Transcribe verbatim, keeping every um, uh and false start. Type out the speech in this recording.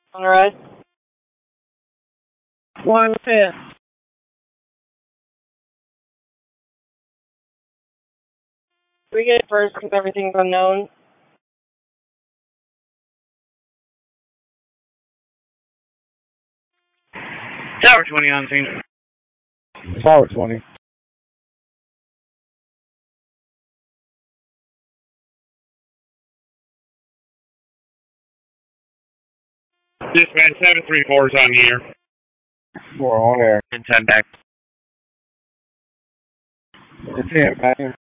Alright. One fifth. We get it first because everything's unknown. Tower twenty on scene. Tower twenty. Dispatch seven three four is on the air. Four on air. And ten back. It's him, man.